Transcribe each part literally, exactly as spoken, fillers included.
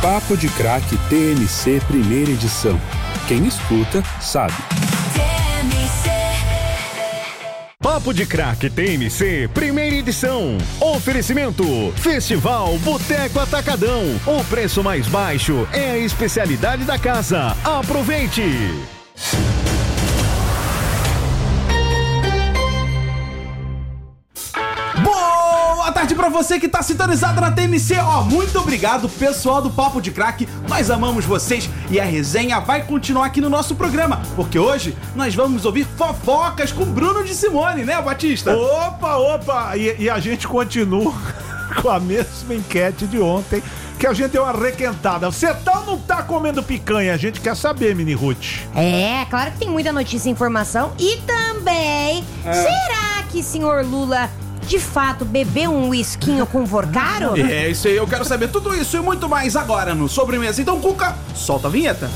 Papo de Craque T M C Primeira Edição. Quem escuta, sabe. Papo de Craque T M C Primeira Edição. Oferecimento Festival Boteco Atacadão. O preço mais baixo é a especialidade da casa. Aproveite! Boa tarde pra você que tá sintonizado na T M C. Ó, muito obrigado, pessoal do Papo de Craque. Nós amamos vocês e a resenha vai continuar aqui no nosso programa, porque hoje nós vamos ouvir fofocas com Bruno de Simone, né, Batista? Opa, opa! E, e a gente continua com a mesma enquete de ontem, que a gente deu uma requentada. Você tá ou não tá comendo picanha? A gente quer saber, Mini Ruth. É, claro que tem muita notícia e informação. E também, é. será que senhor Lula de fato bebeu um whiskinho com Vorcaro? É, isso aí, eu quero saber tudo isso e muito mais agora no Sobremesa. Então, Cuca, solta a vinheta.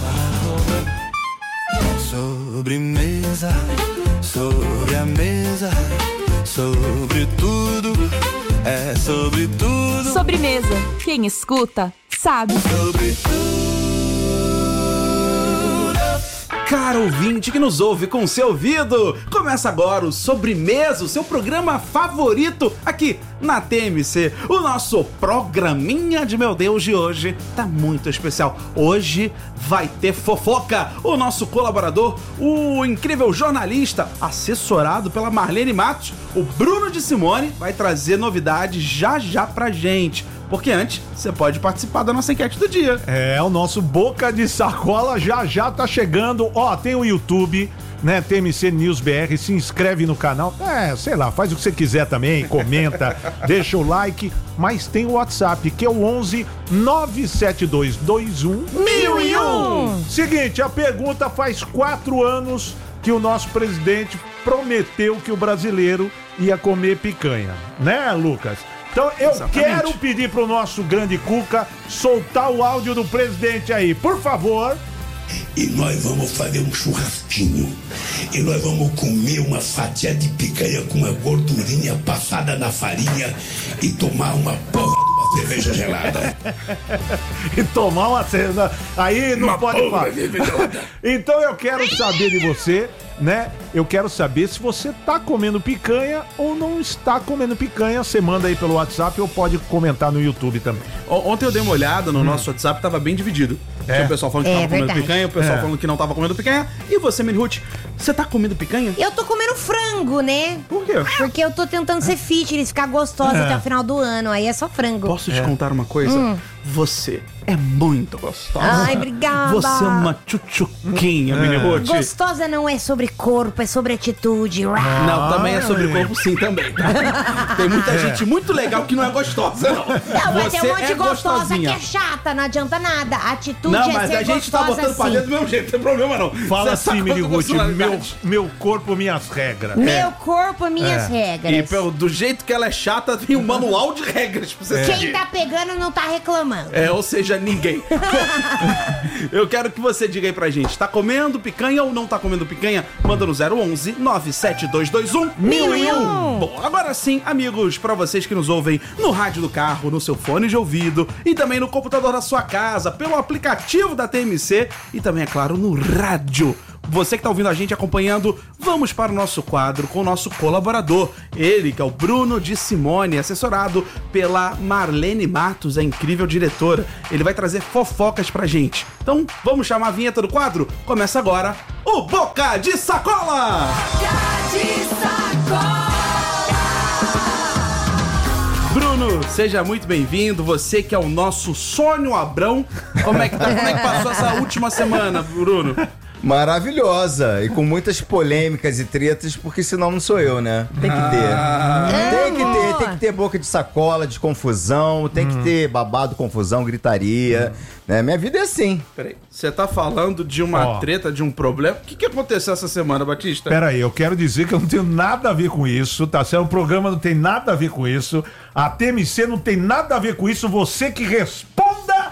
Sobremesa, sobre a mesa, sobre tudo, é sobre tudo. Sobremesa, quem escuta, sabe. Sobre tudo. Caro ouvinte que nos ouve com seu ouvido, começa agora o Sobremesa, o seu programa favorito aqui na T M C. O nosso programinha de meu Deus de hoje tá muito especial. Hoje vai ter fofoca. O nosso colaborador, o incrível jornalista, assessorado pela Marlene Matos, o Bruno de Simone, vai trazer novidades já já pra gente. Porque antes, você pode participar da nossa enquete do dia. É, o nosso Boca de Sacola já já tá chegando. Ó, tem o YouTube, né, T M C News B R, se inscreve no canal. É, sei lá, faz o que você quiser também, comenta, deixa o like. Mas tem o WhatsApp, que é o onze nove sete dois dois um mil e um. Seguinte, a pergunta: faz quatro anos que o nosso presidente prometeu que o brasileiro ia comer picanha, né, Lucas? Então eu Exatamente. quero pedir pro nosso grande Cuca soltar o áudio do presidente aí, por favor. E nós vamos fazer um churrasquinho. E nós vamos comer uma fatia de picanha com uma gordurinha passada na farinha e tomar uma porra de uma cerveja gelada. E tomar uma cerveja... Aí não uma pode falar. Então eu quero saber de você, né? Eu quero saber se você tá comendo picanha ou não está comendo picanha. Você manda aí pelo WhatsApp ou pode comentar no YouTube também. Ontem eu dei uma olhada no hum. nosso WhatsApp, tava bem dividido. É. Tinha o pessoal falando que é, tava verdade. comendo picanha, o pessoal é. falando que não tava comendo picanha. E você, Mini Ruth, você tá comendo picanha? Eu tô comendo frango, né? Por quê? Porque eu tô tentando ser fitness, ficar gostosa é. até o final do ano. Aí é só frango. Posso te é. contar uma coisa? Hum. Você é muito gostosa. Ai, obrigada. Você é uma tchutchuquinha, é. Mini Ruth. Gostosa não é sobre corpo, é sobre atitude. Ah, não, também é sobre corpo sim, também. Tá? Tem muita é. gente muito legal que não é gostosa, não. Não, mas tem um monte é de gostosa gostosinha. que é chata, não adianta nada. A atitude não, é mas ser a gente tá botando assim. pra dentro do mesmo jeito, não tem problema não. Fala Você assim, Mini Ruth, meu, meu corpo, minhas regras. Meu é. corpo, minhas é. regras. E pelo, do jeito que ela é chata, tem um manual de regras pra você é. seguir. Quem tá pegando não tá reclamando. É, ou seja, ninguém. Eu quero que você diga aí pra gente, tá comendo picanha ou não tá comendo picanha? Manda no zero onze nove sete dois dois um mil e um. Bom, agora sim, amigos, pra vocês que nos ouvem no rádio do carro, no seu fone de ouvido e também no computador da sua casa, pelo aplicativo da T M C e também, é claro, no rádio. Você que tá ouvindo a gente, acompanhando, vamos para o nosso quadro com o nosso colaborador. Ele, que é o Bruno de Simone, assessorado pela Marlene Matos, a incrível diretora. Ele vai trazer fofocas pra gente. Então, vamos chamar a vinheta do quadro? Começa agora o Boca de Sacola! Boca de Sacola! Bruno, seja muito bem-vindo. Você que é o nosso Sônio Abrão. Como é que tá? Como é que passou essa última semana, Bruno? Maravilhosa, e com muitas polêmicas e tretas, porque senão não sou eu, né? Tem que ter. Ah, tem que ter, tem que ter boca de sacola, de confusão, tem hum. que ter babado, confusão, gritaria, hum. né? Minha vida é assim. Peraí, você tá falando de uma oh. treta, de um problema? O que, que aconteceu essa semana, Batista? Peraí, eu quero dizer que eu não tenho nada a ver com isso, tá certo? O programa não tem nada a ver com isso, a T M C não tem nada a ver com isso, você que responda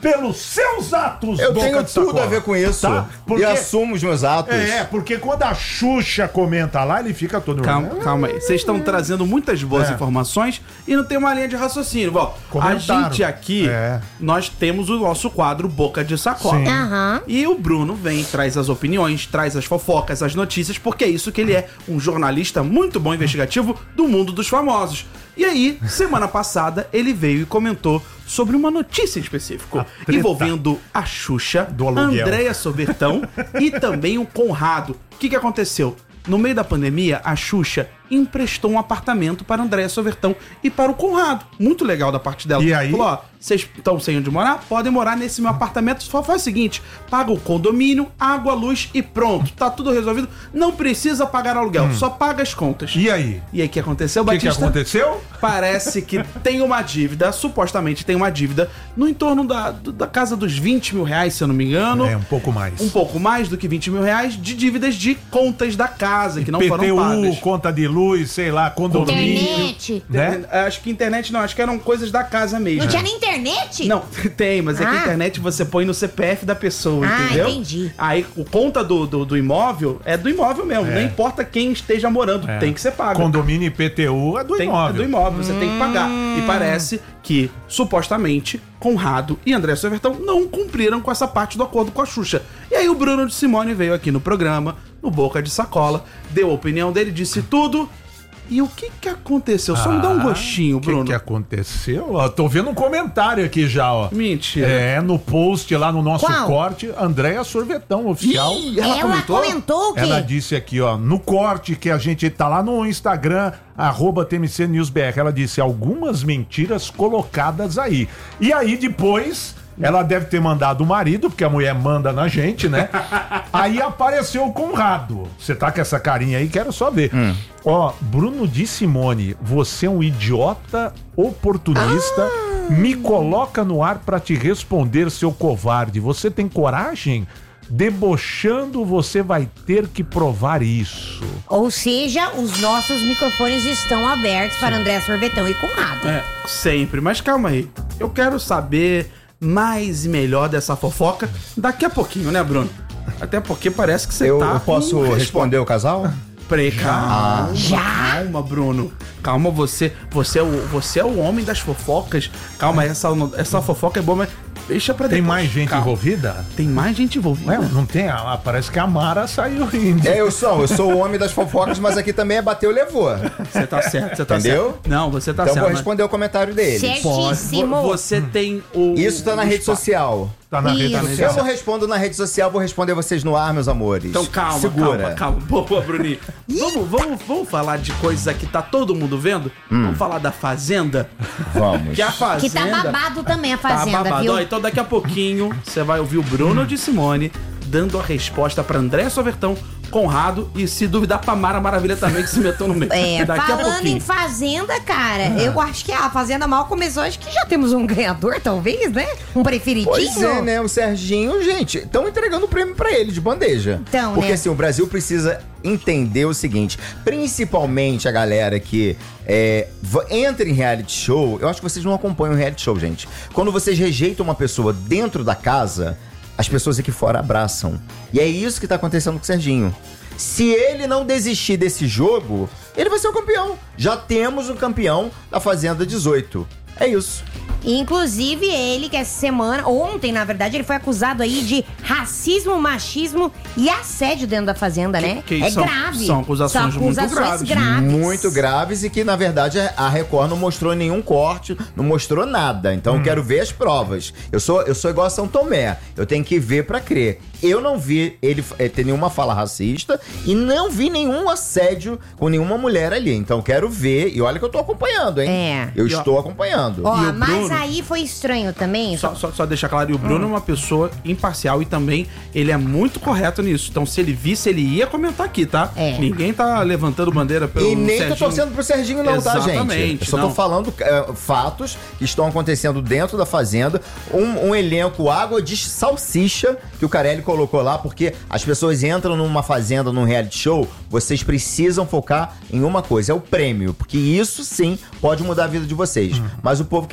pelos seus atos, Eu Boca tenho de Sacola. tudo a ver com isso. Tá? Porque- E assumo os meus atos. É, porque quando a Xuxa comenta lá, ele fica todo... Calma, calma aí. Vocês estão trazendo muitas boas É. informações e não tem uma linha de raciocínio. Bom, a Comentaram. gente aqui, É. nós temos o nosso quadro Boca de Sacola. Sim. Aham. E o Bruno vem, traz as opiniões, traz as fofocas, as notícias, porque é isso que ele é, um jornalista muito bom investigativo do mundo dos famosos. E aí, semana passada, ele veio e comentou sobre uma notícia em específico, A treta envolvendo a Xuxa, do aluguel. Andréa Sobertão e também o Conrado. O que que aconteceu? No meio da pandemia, a Xuxa emprestou um apartamento para a Andréa Sobertão e para o Conrado. Muito legal da parte dela. E aí? Falou, ó, vocês estão sem onde morar? Podem morar nesse meu apartamento. Só faz o seguinte, paga o condomínio, água, luz e pronto. Tá tudo resolvido. Não precisa pagar aluguel, só paga as contas. E aí? E aí, o que aconteceu, O que, que Batista? aconteceu? Parece que tem uma dívida, supostamente tem uma dívida, no entorno da, do- da casa dos vinte mil reais, se eu não me engano. É, um pouco mais. Um pouco mais do que vinte mil reais de dívidas de contas da casa, que não P T foram U, pagas. conta de luz, sei lá, condomínio. Internet. Né? Acho que internet não, acho que eram coisas da casa mesmo. Não tinha nem internet? Não, tem, mas é que a Ah. internet você põe no C P F da pessoa, Ah, entendeu? entendi. Aí o conta do, do, do imóvel é do imóvel mesmo, É. não importa quem esteja morando, É. tem que ser pago. Condomínio e P T U é do Tem, imóvel. é do imóvel, você tem que pagar. E parece que, supostamente, Conrado e André Sobertão não cumpriram com essa parte do acordo com a Xuxa. E aí o Bruno de Simone veio aqui no programa, no Boca de Sacola, deu a opinião dele, disse tudo. E o que que aconteceu? Só me dá um gostinho, O que, Bruno. que aconteceu? Ó, tô vendo um comentário aqui já, ó. Mentira. É, no post lá no nosso Qual? corte, Andréa Sorvetão, oficial. Ih, Ela, ela comentou? comentou? o quê? Ela disse aqui, ó, no corte que a gente tá lá no Instagram, arroba T M C News B R, ela disse algumas mentiras colocadas aí. E aí depois, ela deve ter mandado o marido, porque a mulher manda na gente, né? Aí apareceu o Conrado. Você tá com essa carinha aí, quero só ver. Ó, Bruno de Simone, você é um idiota oportunista, me coloca no ar pra te responder, seu covarde. Você tem coragem? Debochando, você vai ter que provar isso. Ou seja, os nossos microfones estão abertos para André Sorvetão e Conrado. É, sempre. Mas calma aí. Eu quero saber mais e melhor dessa fofoca daqui a pouquinho, né, Bruno? Até porque parece que você Eu, tá eu posso com respo- responder o casal? Peraí, calma. Já? Calma, Bruno. Calma, você, você, é o, você é o homem das fofocas. Calma, essa, essa fofoca é boa, mas deixa pra Tem depois. mais gente Calma. envolvida? Tem mais gente envolvida? Ué, não tem? Ah, parece que a Mara saiu rindo. É, eu sou, eu sou o homem das fofocas, mas aqui também é bateu e levou. Você tá certo, você tá Entendeu? certo. Não, você tá Então certo. vou mas- responder o comentário dele. Certíssimo. Vo- Você tem o. Isso tá na o rede espaço. social. Tá na rede Isso. social. Eu não respondo na rede social, vou responder vocês no ar, meus amores. Então calma, Segura. calma, calma. Boa, Bruninho. Vamos, vamos, vamos falar de coisas que tá todo mundo vendo? Vamos falar da Fazenda? Vamos. Que a Que Fazenda... tá babado também a Tá Fazenda, babado. viu? Ó, então daqui a pouquinho você vai ouvir o Bruno de Simone dando a resposta pra André Sobertão, Conrado e, se duvidar, pra Mara Maravilha também, que se meteu no meio. É, daqui a falando pouquinho. em Fazenda, cara, eu acho que a Fazenda mal começou, acho que já temos um ganhador, talvez, né? Um preferidinho. Pois é, né? O Serginho, gente, estão entregando o prêmio pra ele de bandeja. Então, Porque né? assim, o Brasil precisa entender o seguinte, principalmente a galera que é, v- entra em reality show, eu acho que vocês não acompanham o reality show, gente. Quando vocês rejeitam uma pessoa dentro da casa, as pessoas aqui fora abraçam. E é isso que tá acontecendo com o Serginho. Se ele não desistir desse jogo, ele vai ser o campeão. Já temos um campeão da Fazenda dezoito. É isso. Inclusive, ele que essa semana, ontem, na verdade, ele foi acusado aí de racismo, machismo e assédio dentro da Fazenda, né? que é são- grave. são acusações muito graves. graves. Muito graves e que, na verdade, a Record não mostrou nenhum corte, não mostrou nada. Então, eu quero ver as provas. Eu sou, eu sou igual a São Tomé. Eu tenho que ver pra crer. Eu não vi ele eh, ter nenhuma fala racista e não vi nenhum assédio com nenhuma mulher ali. Então, quero ver. E olha que eu tô acompanhando, hein? É. Eu E, ó, estou acompanhando. Ó, E o mas Bruno? aí foi estranho também. Só, só, só deixar claro, e o Bruno é uma pessoa imparcial e também ele é muito correto nisso. Então, se ele visse, ele ia comentar aqui, tá? É. Ninguém tá levantando bandeira pelo E nem Serginho. tô torcendo pro Serginho não, tá, gente? Exatamente, Eu só não. tô falando é, fatos que estão acontecendo dentro da Fazenda. Um, um elenco água de salsicha que o Carelli colocou lá, porque as pessoas entram numa Fazenda, num reality show, vocês precisam focar em uma coisa, é o prêmio. Porque isso, sim, pode mudar a vida de vocês. Mas o povo quer dar close,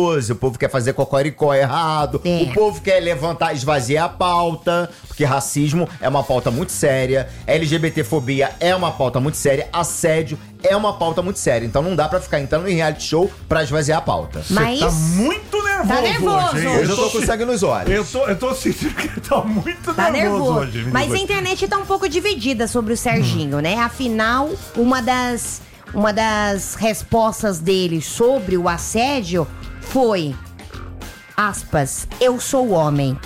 pose, o povo quer fazer cocoricó errado, É. o povo quer levantar, esvaziar a pauta, porque racismo é uma pauta muito séria, LGBTfobia é uma pauta muito séria, assédio é uma pauta muito séria. Então não dá pra ficar entrando em reality show pra esvaziar a pauta. Mas Tá muito nervoso, Tá nervoso hoje, hein? Hoje eu tô com sangue nos olhos. Eu tô, eu tô sentindo que tá muito tá nervoso, nervoso. hoje. menino. Mas a internet tá um pouco dividida sobre o Serginho, né? Afinal, uma das, uma das respostas dele sobre o assédio foi, aspas, eu sou homem.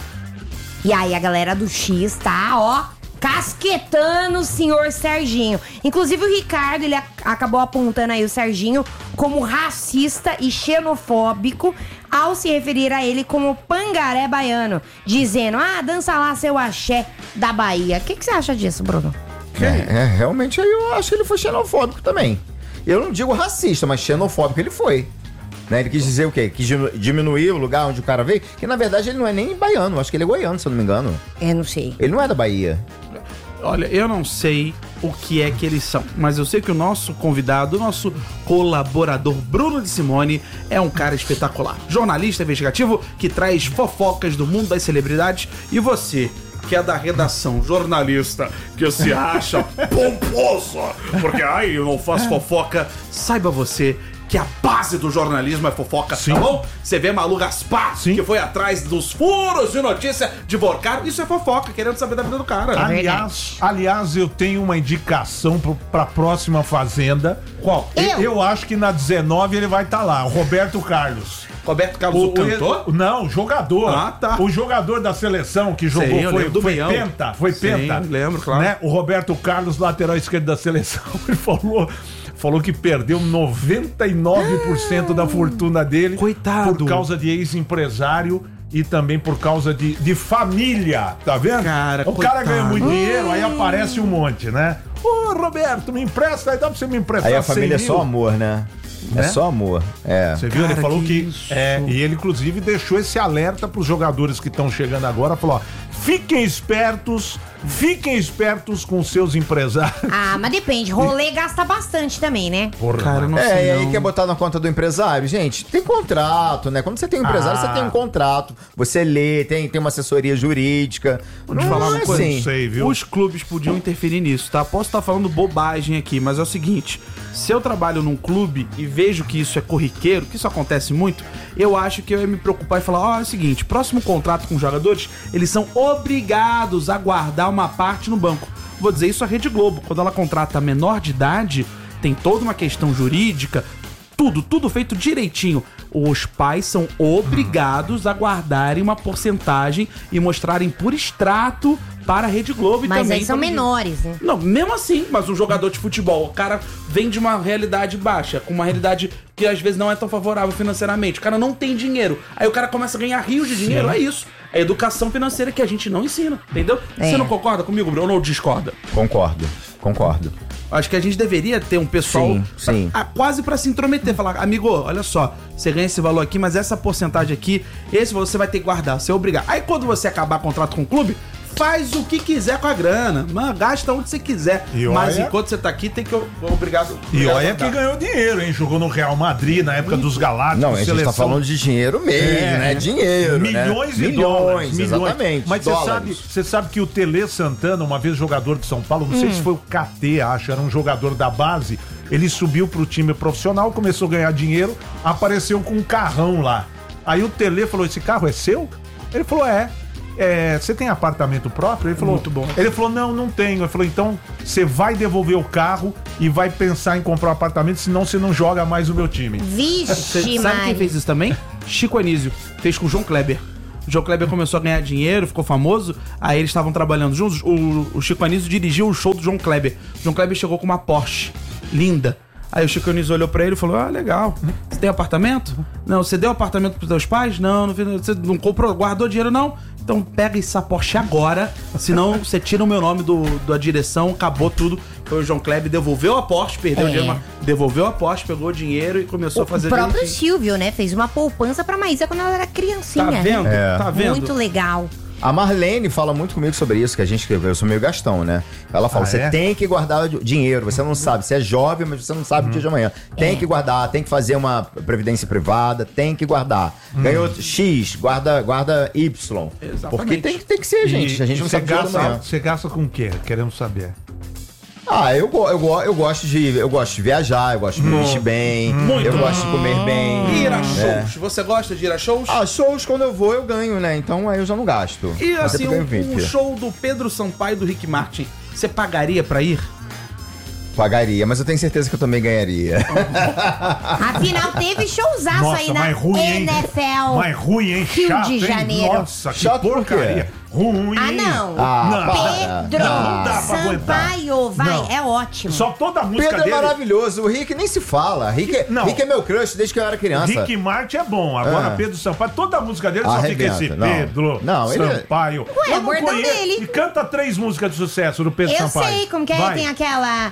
E aí a galera do X tá, ó, casquetando o senhor Serginho. Inclusive o Ricardo, ele a- acabou apontando aí o Serginho como racista e xenofóbico ao se referir a ele como pangaré baiano, dizendo, ah, dança lá seu axé da Bahia. O que que você acha disso, Bruno? É, é, realmente aí eu acho que ele foi xenofóbico também. Eu não digo racista, mas xenofóbico ele foi. Né? Ele quis dizer o quê? Quis dinu- diminuir o lugar onde o cara veio, que na verdade ele não é nem baiano, acho que ele é goiano, se eu não me engano. Eu não sei. Ele não é da Bahia. Olha, eu não sei o que é que eles são, mas eu sei que o nosso convidado, o nosso colaborador Bruno de Simone é um cara espetacular. Jornalista investigativo que traz fofocas do mundo das celebridades. E você, que é da redação, jornalista, que se acha pomposa, porque ai, eu não faço fofoca, saiba você que a base do jornalismo é fofoca, Sim. tá bom? Você vê Malu Gaspar, Sim. que foi atrás dos furos de notícia de Vorcaro, isso é fofoca, querendo saber da vida do cara. Aliás, aliás, eu tenho uma indicação pro, pra próxima Fazenda. Qual? Eu? Eu acho que na dezenove ele vai estar lá, o Roberto Carlos. Roberto Carlos, o, cantor? o- não, jogador. Ah, tá. O jogador da seleção que jogou Sei, eu foi, lembro do foi Meião. penta. Foi Sim, penta. lembro, claro. Né? O Roberto Carlos, lateral esquerdo da seleção, ele falou, falou que perdeu noventa e nove por cento da fortuna dele. Coitado. Por causa de ex-empresário e também por causa de, de família. Tá vendo? Cara, o cara coitado. ganha muito dinheiro, aí aparece um monte, né? Ô, Roberto, me empresta, aí dá pra você me emprestar Aí a família é cem só mil? amor, né? É Né? só amor. É. Você viu? Cara, Ele falou que que. isso. É, e ele, inclusive, deixou esse alerta pros jogadores que estão chegando agora. Falou: ó, fiquem espertos, fiquem espertos com seus empresários. Ah, mas depende. Rolê gasta bastante também, né? Porra, Cara, eu não É, sei e aí não. quer botar na conta do empresário? Gente, tem contrato, né? Quando você tem um empresário, Ah. você tem um contrato. Você lê, tem, tem uma assessoria jurídica. Vou te falar uma é coisa. assim. Não sei, viu? Os clubes podiam interferir nisso, tá? Posso estar falando bobagem aqui, mas é o seguinte: se eu trabalho num clube e vejo que isso é corriqueiro, que isso acontece muito, eu acho que eu ia me preocupar e falar: ó, é o seguinte, próximo contrato com os jogadores, eles são obrigados a guardar uma parte no banco. Vou dizer isso à Rede Globo. Quando ela contrata menor de idade, tem toda uma questão jurídica, tudo, tudo feito direitinho. Os pais são obrigados a guardarem uma porcentagem e mostrarem por extrato para a Rede Globo e Mas também aí são para o- menores, né? Não, mesmo assim, mas um jogador de futebol, o cara vem de uma realidade baixa, com uma realidade que às vezes não é tão favorável financeiramente. O cara não tem dinheiro. Aí o cara começa a ganhar rios de dinheiro, é isso. É educação financeira que a gente não ensina, entendeu? É. Você não concorda comigo, Bruno, ou discorda? Concordo, concordo. Acho que a gente deveria ter um pessoal Sim, sim. pra- a- quase pra se intrometer, falar, amigo, olha só, você ganha esse valor aqui, mas essa porcentagem aqui, esse valor você vai ter que guardar, você é obrigado. Aí quando você acabar contrato com o clube, faz o que quiser com a grana, mano, gasta onde você quiser. E Mas olha- enquanto você tá aqui, tem que obrigado. E obrigado olha a que dar. ganhou dinheiro, hein? Jogou no Real Madrid na época dos Galácticos. Não, a gente tá falando de dinheiro mesmo, É, né? Dinheiro, milhões né? de dólares. Milhões, exatamente. Mas você dólares. sabe, você sabe que o Tele Santana, uma vez jogador de São Paulo, não sei se foi o K T, acho, era um jogador da base, ele subiu pro time profissional, começou a ganhar dinheiro, apareceu com um carrão lá. Aí o Tele falou, esse carro é seu? Ele falou, é. É, você tem apartamento próprio? Ele falou, Muito bom. Ele falou, não, não tenho. Ele falou, então você vai devolver o carro e vai pensar em comprar um apartamento, senão você não joga mais no meu time. Vixe, Você sabe quem Mari. fez isso também? Chico Anísio. Fez com o João Kleber. O João Kleber começou a ganhar dinheiro, ficou famoso. Aí eles estavam trabalhando juntos. O, o Chico Anísio dirigiu o show do João Kleber. O João Kleber chegou com uma Porsche linda. Aí o Chico Anísio olhou pra ele e falou: ah, legal. Você tem apartamento? Não. Você deu apartamento pros teus pais? Não. não fiz- Você não comprou, guardou dinheiro? Não. Então pega essa Porsche agora, senão você tira o meu nome do, da direção, acabou tudo. Foi o João Kleber, devolveu a Porsche, perdeu É. o dinheiro, mas devolveu a Porsche, pegou o dinheiro e começou a fazer O próprio direitinho. Silvio, né? Fez uma poupança pra Maísa quando ela era criancinha. Tá vendo? É. Tá vendo? Muito legal. A Marlene fala muito comigo sobre isso, que a gente escreveu, eu sou meio gastão, né? Ela fala, Ah, você é? tem que guardar dinheiro, você não sabe, você é jovem, mas você não sabe o dia de amanhã. Tem que guardar, tem que fazer uma previdência privada, tem que guardar. Ganhou X, guarda, guarda Y. Exatamente. Porque tem, que- tem que ser, gente. E- A gente e não você sabe o dia de gasta, amanhã. você gasta com o quê? Queremos saber. Ah, eu, go- eu, go- eu gosto de eu gosto de viajar, eu gosto de me vestir bem, Muito. eu gosto de comer bem. Ir a É. shows. Você gosta de ir a shows? Ah, shows quando eu vou eu ganho, né? Então aí eu já não gasto. E Até assim, porque eu um, ganho um vinte. show do Pedro Sampaio e do Rick Martin, você pagaria pra ir? Pagaria, mas eu tenho certeza que eu também ganharia. Afinal, teve showzaço Nossa, aí na mas ruim, hein? N F L. Mas ruim, hein? Rio Chato, de hein? Janeiro. Nossa, que Chato por quê? porcaria. Ruim. Ah, não. Ah, Não. para. Pedro Não dá pra aguentar. Sampaio, vai, Não. é ótimo. Só toda a música Pedro é dele... maravilhoso, o Rick nem se fala. Rick, é- Não. Rick é meu crush desde que eu era criança. Rick Martin é bom. Agora, Ah. Pedro Sampaio, toda a música dele só fica esse Arrebenta, não. Pedro Não, ele é- Sampaio. Ué, Eu o bordão dele. E canta três músicas de sucesso do Pedro Eu Sampaio. sei como que é, Vai. tem aquela.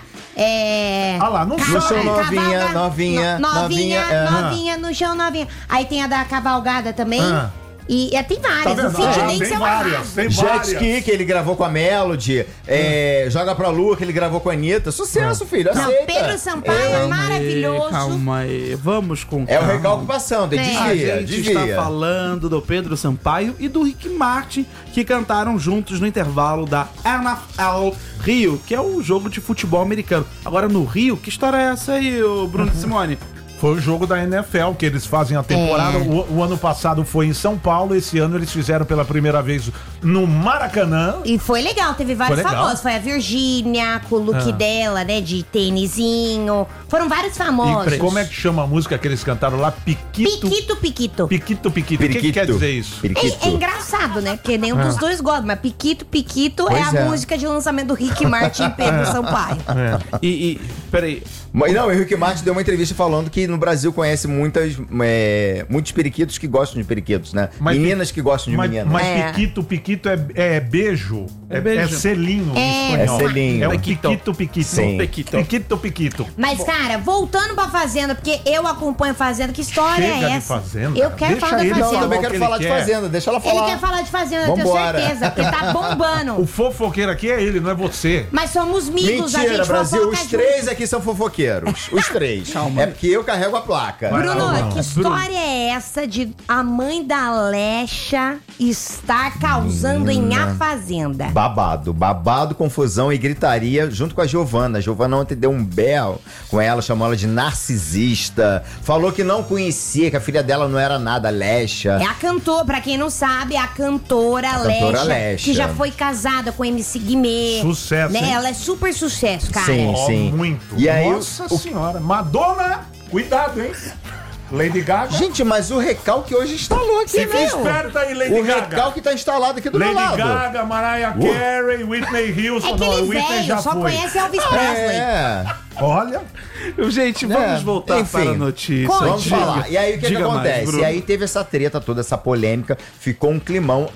É... Ah lá, não Caval- sei. No chão, novinha, cavalga- novinha, no- novinha, novinha, é. novinha, no chão, novinha. Aí tem a da cavalgada também. Ah. E, é, tem Tá várias. vendo? o feat Ah, dele tem é um várias, arraso. tem Jet várias. Ski, que ele gravou com a Melody. É, Joga pra Lua, que ele gravou com a Anitta. Sucesso, filho. Não, Aceita. Pedro Sampaio é Calma maravilhoso. aí, calma aí. Vamos com É o calma. recalque passando, É. desvia, A gente desvia. está falando do Pedro Sampaio e do Rick Martin, que cantaram juntos no intervalo da N F L Rio, que é o jogo de futebol americano. Agora, no Rio, que história é essa aí, ô Bruno Simone? Foi o jogo da N F L que eles fazem a temporada. É. O, o ano passado foi em São Paulo, esse ano eles fizeram pela primeira vez no Maracanã. E foi legal, teve vários Foi legal. famosos. Foi a Virgínia, com o look Ah. dela, né, de tênisinho. Foram vários famosos. E como é que chama a música que eles cantaram lá? Piquito. Piquito, Piquito. Piquito, Piquito. O que, que quer dizer isso? Periquito. É, é engraçado, né? Porque nenhum dos dois gosta, mas Piquito, Piquito Pois é a é. música de lançamento do Rick Martin e Pedro Sampaio. E, e peraí, Mas não, o Rick Martin deu uma entrevista falando que no Brasil conhece muitas, é, muitos periquitos que gostam de periquitos, né? Mas Meninas que gostam de Mas, meninas. mas É. Piquito, Piquito é, é beijo. É É, beijo. é selinho É. em espanhol. É selinho. É um Piquito. Piquito, Piquito. Sim. Piquito. Piquito, Piquito. Mas, cara, voltando pra Fazenda, porque eu acompanho Fazenda, que história Chega é de essa? Fazenda. Eu quero Deixa falar da ele Não, eu Fazenda. também o quero que falar ele de quer. Fazenda, deixa ela Ele falar. quer falar de Fazenda, eu tenho Vambora. certeza, porque tá bombando. O fofoqueiro aqui é ele, não é você. Mas somos amigos, a Mentira, gente Brasil, fofoca os junto. três aqui são fofoqueiros. Os três. Calma. É porque eu carrego a placa. Vai. Bruno, Não, não. que história é essa de a mãe da Lecha estar causando em A Fazenda? Babado, babado, confusão e gritaria junto com a Giovana. A Giovana ontem deu um bel com ela, chamou ela de narcisista. Falou que não conhecia, que a filha dela não era nada Lecha. É a cantora, pra quem não sabe, é a cantora, A cantora Lecha, Lecha. que já foi casada com M C Guimê. Sucesso, Né? hein? Ela é super sucesso, cara. Sim. Ó, muito. E aí, Nossa o- senhora. Madonna, cuidado, hein? Lady Gaga. Gente, mas o recalque hoje instalou aqui, Fica né? esperta aí, Lady O Gaga. recalque tá instalado aqui do Lady meu lado. Gaga, Mariah Carey, Whitney Houston. É Não, aquele Whitney já velho, só foi. conhece Elvis Presley. É, Olha, gente, vamos É, voltar enfim. para a notícia. Conte. vamos Diga. falar. E aí o que, que Diga mais, acontece? Bruno. E aí teve essa treta toda, essa polêmica, ficou um climão.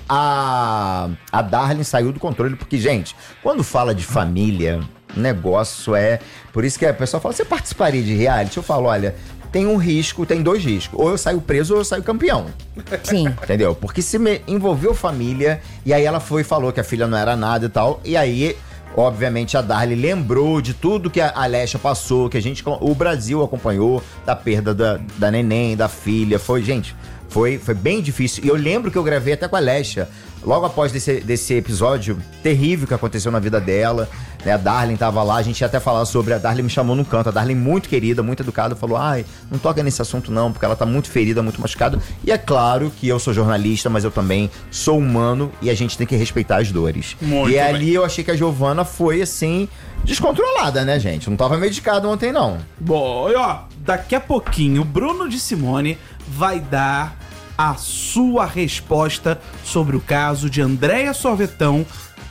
A, a Darlene saiu do controle, porque, gente, quando fala de família, o negócio é. Por isso que a pessoa fala: você participaria de reality? Eu falo: olha, tem um risco, tem dois riscos. Ou eu saio preso ou eu saio campeão. Sim. Entendeu? Porque se me envolveu família, e aí ela foi e falou que a filha não era nada e tal, e aí, obviamente, a Darly lembrou de tudo que a Alexa passou, que a gente, o Brasil acompanhou, da perda da, da neném, da filha, foi, gente, foi, foi bem difícil. E eu lembro que eu gravei até com a Alexa, logo após desse, desse episódio terrível que aconteceu na vida dela, né? A Darlene tava lá, a gente ia até falar sobre, a Darlene me chamou num canto, a Darlene muito querida, muito educada, falou: ai, não toca nesse assunto não, porque ela tá muito ferida, muito machucada. E é claro que eu sou jornalista, mas eu também sou humano e a gente tem que respeitar as dores. Muito e bem. ali eu achei que a Giovana foi, assim, descontrolada, né, gente? Não tava medicada ontem, não. Bom, e ó, daqui a pouquinho, Bruno de Simone vai dar a sua resposta sobre o caso de Andréia Sorvetão.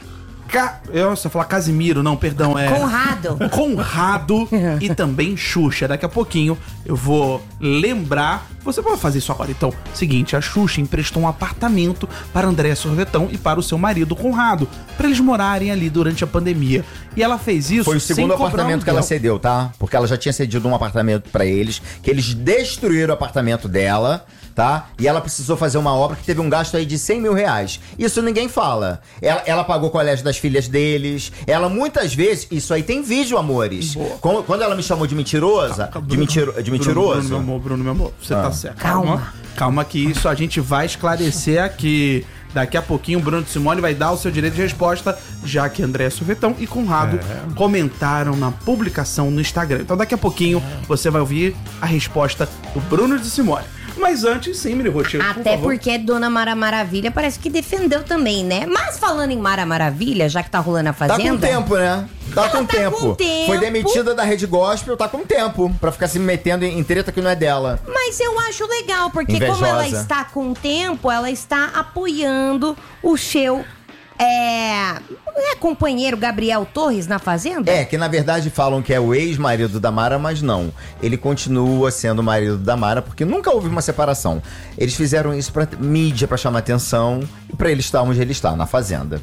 Ca... Eu ia falar Casimiro, não, perdão, é... Conrado. Conrado e também Xuxa. Daqui a pouquinho eu vou lembrar. Você pode fazer isso agora, então. Seguinte, a Xuxa emprestou um apartamento para Andréia Sorvetão e para o seu marido Conrado, para eles morarem ali durante a pandemia. E ela fez isso Foi o sem segundo cobrar apartamento que ela aluguel. cedeu, tá? Porque ela já tinha cedido um apartamento pra eles, que eles destruíram o apartamento dela, tá? E ela precisou fazer uma obra que teve um gasto aí de cem mil reais. Isso ninguém fala. Ela, ela pagou o colégio das filhas deles. Ela muitas vezes... Isso aí tem vídeo, amores. Quando, quando ela me chamou de mentirosa... Calma, de, mentiro, de mentiroso... Bruno, Bruno, meu amor, Bruno, meu amor, você Ah. tá certo. Calma. Calma que isso a gente vai esclarecer aqui. Daqui a pouquinho o Bruno de Simone vai dar o seu direito de resposta, já que André Sorvetão e Conrado É. comentaram na publicação no Instagram. Então daqui a pouquinho você vai ouvir a resposta do Bruno de Simone. Mas antes, sim, Miri Roteiro, por Até favor. porque Dona Mara Maravilha parece que defendeu também, né? Mas falando em Mara Maravilha, já que tá rolando a Tá Fazenda... com tempo, né? Tá, Ela com, tá tempo. com tempo. Foi demitida da Rede Gospel, tá com tempo. Pra ficar se metendo em, em treta que não é dela. Mas eu acho legal, porque como Invejosa. ela está com tempo, ela está apoiando o seu é, é companheiro Gabriel Torres na Fazenda? É, que na verdade falam que é o ex-marido da Mara, mas não. Ele continua sendo o marido da Mara, porque nunca houve uma separação. Eles fizeram isso pra mídia, pra chamar atenção, e pra ele estar onde ele está, na Fazenda.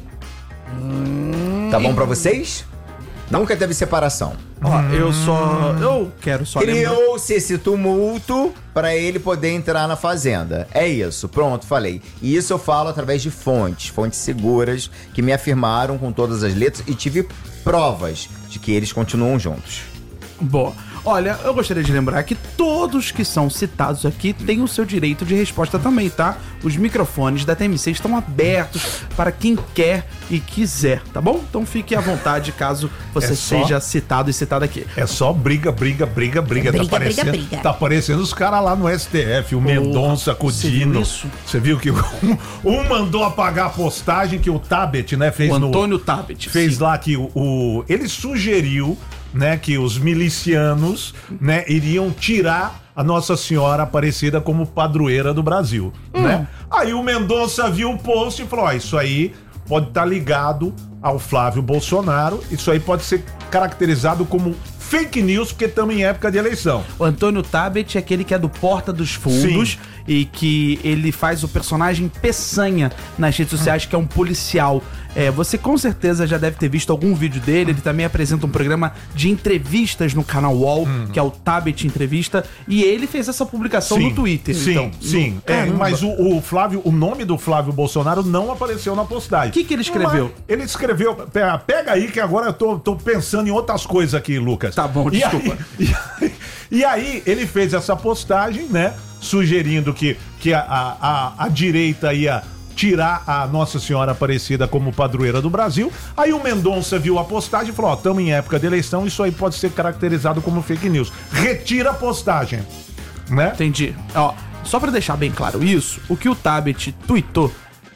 Hum. Tá bom pra vocês? Nunca teve separação. Ó, eu só... Eu quero só lembrar... Criou-se esse tumulto pra ele poder entrar na Fazenda. É isso, pronto, falei. E isso eu falo através de fontes, fontes seguras, que me afirmaram com todas as letras e tive provas de que eles continuam juntos. Boa. Olha, eu gostaria de lembrar que todos que são citados aqui têm o seu direito de resposta também, tá? Os microfones da T M C estão abertos para quem quer e quiser, tá bom? Então fique à vontade caso você É só- seja citado e citado aqui. É só briga, briga, briga, briga. Briga, tá aparecendo, briga, briga. Tá aparecendo os caras lá no S T F, o Mendonça com o você viu Dino. isso? Você viu que um, um mandou apagar a postagem que o Tabet, né, fez O no... Antônio Tabet. Fez sim. lá que o, o- ele sugeriu, né, que os milicianos, né, iriam tirar a Nossa Senhora Aparecida como padroeira do Brasil, né? Aí o Mendonça viu o post e falou: ó, isso aí pode estar ligado ao Flávio Bolsonaro, isso aí pode ser caracterizado como fake news, porque estamos em época de eleição. O Antônio Tabet é aquele que é do Porta dos Fundos. Sim. E que ele faz o personagem Peçanha nas redes sociais, que é um policial. É, você com certeza já deve ter visto algum vídeo dele. Ele também apresenta um programa de entrevistas no canal U O L, que é o Tabet Entrevista. E ele fez essa publicação no Twitter. Sim, então, sim. no- É, Caramba. mas o, o Flávio, o nome do Flávio Bolsonaro não apareceu na postagem. O que que ele escreveu? Mas ele escreveu. Pega, pega aí que agora eu tô, tô pensando em outras coisas aqui, Lucas. Tá bom, E desculpa. aí- E aí, e aí ele fez essa postagem, né? Sugerindo que, que a, a, a, a direita ia tirar a Nossa Senhora Aparecida como padroeira do Brasil. Aí o Mendonça viu a postagem e falou: ó, estamos em época de eleição, isso aí pode ser caracterizado como fake news. Retira a postagem, né? Entendi. Ó, só pra deixar bem claro isso, o que o Tabet tweetou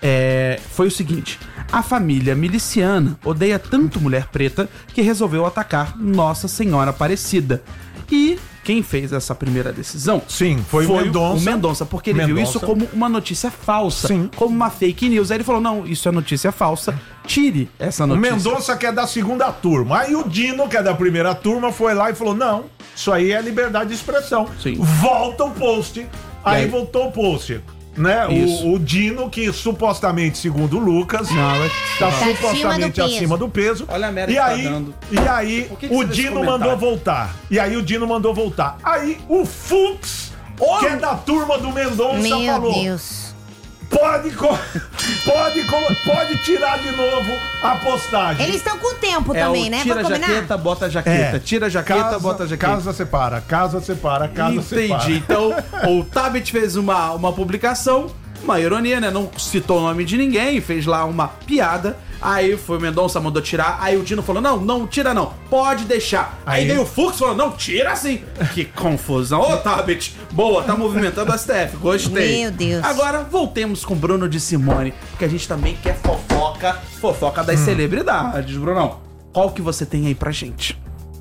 é, foi o seguinte: a família miliciana odeia tanto mulher preta que resolveu atacar Nossa Senhora Aparecida. E quem fez essa primeira decisão Sim, foi o Mendonça. o Mendonça, porque ele viu Mendonça. isso como uma notícia falsa, Sim. como uma fake news. Aí ele falou: não, isso é notícia falsa, tire essa O notícia. Mendonça quer da segunda turma. Aí o Dino, que é da primeira turma, foi lá e falou: não, isso aí é liberdade de expressão. Sim. Volta o post. Aí, aí? voltou o post. Né? Isso. O, o Dino, que supostamente, segundo o Lucas, Não, é- tá Tá acima supostamente do peso. acima do peso. Olha a merda e que tá aí, dando. E aí, Por que que o você fez esse Dino comentário? mandou voltar. E aí, o Dino mandou voltar. Aí, o Fux, que é da turma do Mendonça, Meu falou: Deus. Pode, co- pode, co- pode tirar de novo a postagem. Eles estão com tempo é também, o né? tira a Vamos combinar? jaqueta, bota a jaqueta. Tira a jaqueta, casa, bota a jaqueta. Casa separa, casa separa, casa separa. Entendi. Então, o Tabet fez uma, uma publicação, uma ironia, né? Não citou o nome de ninguém, fez lá uma piada. Aí foi o Mendonça, mandou tirar. Aí o Dino falou: não, não tira não, pode deixar. Aí, Aí- veio o Fux falou: não, tira sim. Que confusão. Ô, Tabet, boa, tá movimentando o S T F, gostei. Meu Deus. Agora, voltemos com Bruno de Simone, porque a gente também quer fofoca, fofoca das celebridades, Brunão. Qual que você tem aí pra gente?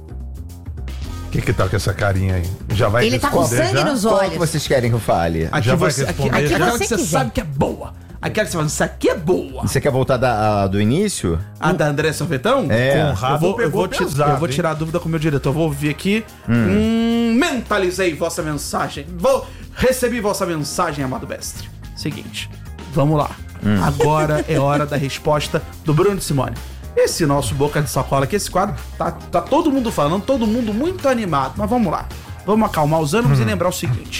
O que que tá com essa carinha aí? Já vai Ele tá com responder sangue já? nos Qual que olhos. vocês querem que eu fale? Aqui Já vai você, aqui, responder? aqui, Aqui aquela você que você quiser. sabe que é boa. Aquela que você fala: isso aqui é boa. Você quer voltar da, a- do início? A da André Sorvetão? É. Conrado eu vou, eu pegou vou, ti- pesado, eu vou hein? tirar a dúvida com o meu diretor. Eu vou ouvir aqui. Hum, mentalizei vossa mensagem. Vou, recebi vossa mensagem, amado mestre. Seguinte, vamos lá. Agora é hora da resposta do Bruno de Simone. Esse nosso Boca de Sacola aqui, esse quadro, tá, tá todo mundo falando, todo mundo muito animado. Mas vamos lá. Vamos acalmar os ânimos e lembrar o seguinte.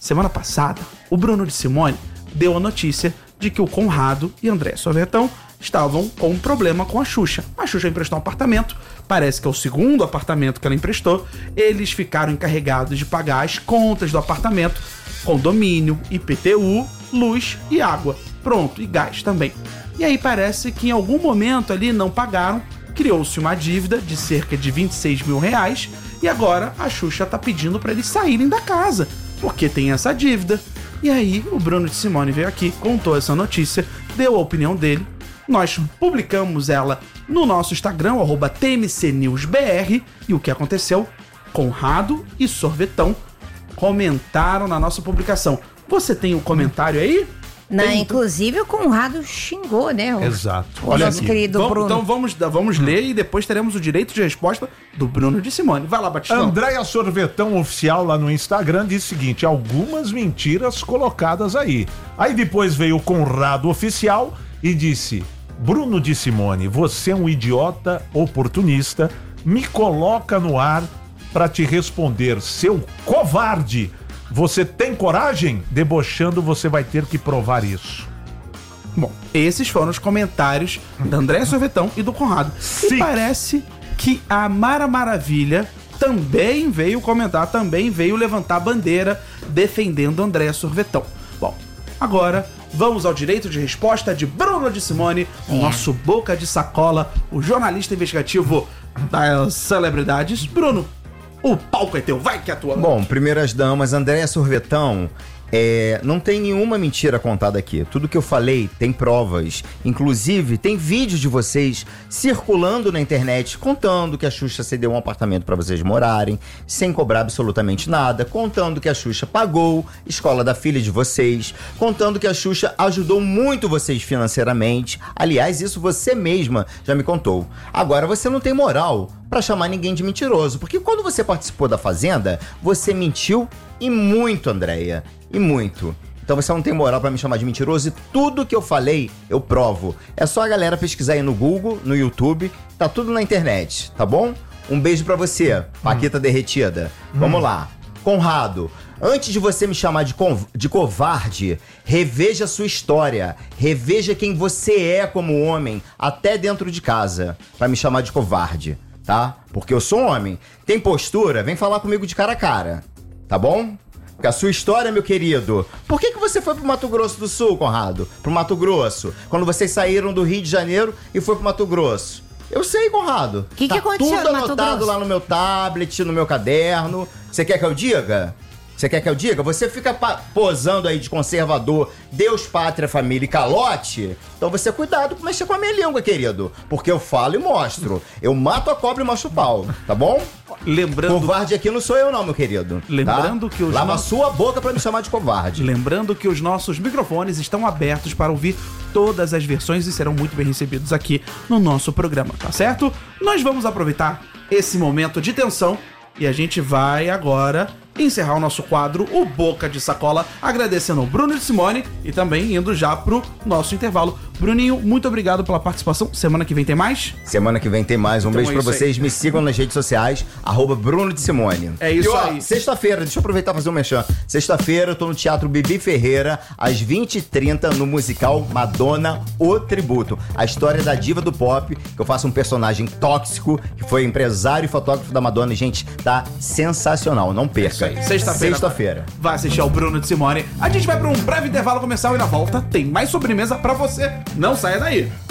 semana passada, o Bruno de Simone deu a notícia de que o Conrado e André Sorvetão estavam com um problema com a Xuxa. A Xuxa emprestou um apartamento, parece que é o segundo apartamento que ela emprestou. Eles ficaram encarregados de pagar as contas do apartamento, condomínio, I P T U, luz e água. Pronto, e gás também. E aí parece que em algum momento ali não pagaram, criou-se uma dívida de cerca de vinte e seis mil reais e agora a Xuxa tá pedindo para eles saírem da casa, porque tem essa dívida. E aí o Bruno de Simone veio aqui, contou essa notícia, deu a opinião dele. Nós publicamos ela no nosso Instagram, arroba T M C News B R, e o que aconteceu? Conrado e Sorvetão comentaram na nossa publicação. Você tem um comentário aí? Não, Tem- inclusive o Conrado xingou, né? O, Exato. o Olha nosso aqui. querido Vamos- Bruno. então vamos, vamos ler e depois teremos o direito de resposta do Bruno de Simone. Vai lá, Batistão. Andréia Sorvetão Oficial lá no Instagram diz o seguinte: algumas mentiras colocadas aí. Aí depois veio o Conrado Oficial e disse: Bruno de Simone, você é um idiota oportunista, me coloca no ar pra te responder, seu covarde. Você tem coragem? Debochando, você vai ter que provar isso. Bom, esses foram os comentários da André Sorvetão e do Conrado. Sim. E parece que a Mara Maravilha também veio comentar, também veio levantar a bandeira defendendo André Sorvetão. Bom, agora vamos ao direito de resposta de Bruno de Simone, o nosso boca de sacola, o jornalista investigativo das celebridades. Bruno, o palco é teu, vai que é tua. Bom, primeiras damas, Andréia Sorvetão, é, não tem nenhuma mentira contada aqui. Tudo que eu falei tem provas. Inclusive, tem vídeos de vocês circulando na internet contando que a Xuxa cedeu um apartamento pra vocês morarem, sem cobrar absolutamente nada, contando que a Xuxa pagou a escola da filha de vocês, contando que a Xuxa ajudou muito vocês financeiramente. Aliás, isso você mesma já me contou. Agora, você não tem moral pra chamar ninguém de mentiroso, porque quando você participou da Fazenda, você mentiu e muito, Andréia, e muito. Então você não tem moral pra me chamar de mentiroso e tudo que eu falei, eu provo. É só a galera pesquisar aí no Google, no YouTube, tá tudo na internet, tá bom? Um beijo pra você, Paquita derretida. Vamos lá. Conrado, antes de você me chamar de, con- de covarde, reveja sua história, reveja quem você é como homem, até dentro de casa, pra me chamar de covarde, tá? Porque eu sou um homem. Tem postura? Vem falar comigo de cara a cara, tá bom? Porque a sua história, meu querido. Por que que você foi pro Mato Grosso do Sul, Conrado? Pro Mato Grosso. Quando vocês saíram do Rio de Janeiro e foi pro Mato Grosso. Eu sei, Conrado. Que que tá aconteceu tudo no Mato anotado Grosso? lá no meu tablet, no meu caderno. Você quer que eu diga? Você quer que eu diga? Você fica pa- posando aí de conservador, Deus, pátria, família e calote? Então você cuidado com mexer com a minha língua, querido. Porque eu falo e mostro. Eu mato a cobra e mostro o pau, tá bom? Lembrando, Covarde aqui não sou eu não, meu querido. Lembrando tá? que os Lava no- a sua boca pra me chamar de covarde. lembrando que os nossos microfones estão abertos para ouvir todas as versões e serão muito bem recebidos aqui no nosso programa, tá certo? Nós vamos aproveitar esse momento de tensão e a gente vai agora encerrar o nosso quadro, o Boca de Sacola, agradecendo ao Bruno de Simone e também indo já pro nosso intervalo. Bruninho, muito obrigado pela participação. Semana que vem tem mais? Semana que vem tem mais. Um Então beijo é pra isso aí. vocês. Me sigam nas redes sociais, arroba Bruno de Simone. É isso E, ó, aí. Sexta-feira, deixa eu aproveitar e fazer um merchan. Sexta-feira eu tô no Teatro Bibi Ferreira, às vinte e trinta, no musical Madonna, O Tributo. A história da diva do pop, que eu faço um personagem tóxico, que foi empresário e fotógrafo da Madonna. E, gente, tá sensacional. Não perca. Isso aí. Sexta-feira. Sexta-feira. Vai assistir ao Bruno de Simone. A gente vai para um breve intervalo comercial e na volta tem mais sobremesa pra você. Não saia daí.